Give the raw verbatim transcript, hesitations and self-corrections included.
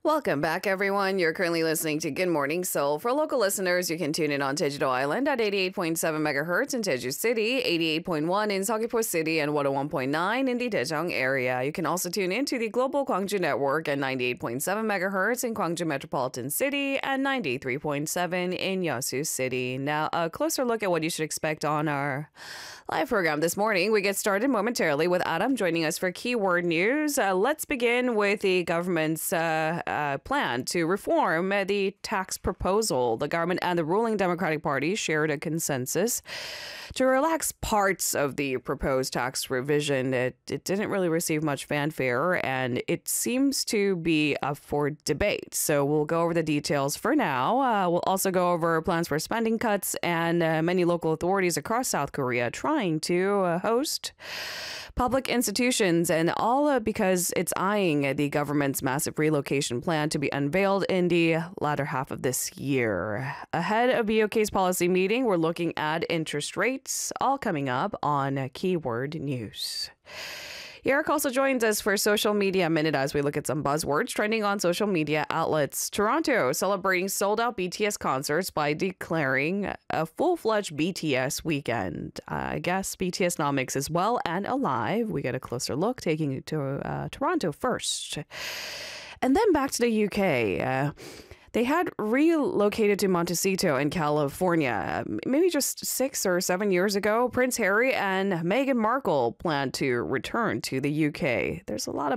Welcome back, everyone. You're currently listening to Good Morning Seoul. For local listeners, you can tune in on Jeju-do Island at eighty-eight point seven megahertz in Jeju City, eighty-eight point one in Seogwipo City, and one oh one point nine in the Daejeong area. You can also tune in to the Global Gwangju Network at ninety-eight point seven megahertz in Gwangju Metropolitan City and ninety-three point seven in Yeosu City. Now, a closer look at what you should expect on our live program this morning. We get started momentarily with Adam joining us for Keyword News. Uh, let's begin with the government's uh, uh, plan to reform uh, the tax proposal. The government and the ruling Democratic Party shared a consensus to relax parts of the proposed tax revision. It, it didn't really receive much fanfare, and it seems to be up for debate. So we'll go over the details for now. Uh, we'll also go over plans for spending cuts and uh, many local authorities across South Korea trying to uh, host public institutions, and all uh, because it's eyeing the government's massive relocation plan to be unveiled in the latter half of this year. Ahead of B O K's policy meeting, we're looking at interest rates, all coming up on Keyword News. Eric also joins us for Social Media Minute as we look at some buzzwords trending on social media outlets. Toronto celebrating sold-out B T S concerts by declaring a full-fledged B T S weekend. I guess B T S now mix as well and alive. We get a closer look, taking you to uh, Toronto first. And then back to the U K. Uh, They had relocated to Montecito in California. Maybe just six or seven years ago, Prince Harry and Meghan Markle planned to return to the U K. There's a lot of